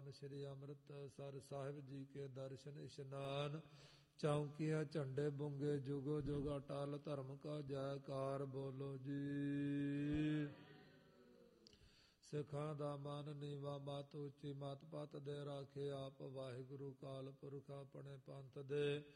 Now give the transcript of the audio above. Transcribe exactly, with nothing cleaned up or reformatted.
ਭਗਵਾਨ ਸ਼੍ਰੀ ਅੰਮ੍ਰਿਤਸਰ ਸਾਹਿਬ ਜੀ ਕੇ ਦਰਸ਼ਨ ਇਸ਼ਨਾਨ। ਚੌਂਕੀਆਂ ਝੰਡੇ ਬੁੰਗੇ ਜੁਗੋ ਜੁਗ ਅਟਲ ਧਰਮ ਕਾ ਜੈਕਾਰ ਬੋਲੋ ਜੀ। ਸਿੱਖਾਂ ਦਾ ਮਨ ਨੀਵਾ ਮਤ ਉੱਚੀ ਮਤ ਪਤ ਦੇ ਰਾਖੇ ਆਪ ਵਾਹਿਗੁਰੂ ਕਾਲ ਪੁਰਖ ਆਪਣੇ ਪੰਥ ਦੇ।